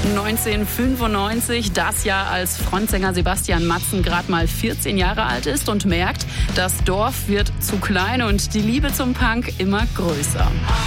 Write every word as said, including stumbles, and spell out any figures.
neunzehnhundertfünfundneunzig, das Jahr, als Frontsänger Sebastian Matzen gerade mal vierzehn Jahre alt ist und merkt, das Dorf wird zu klein und die Liebe zum Punk immer größer.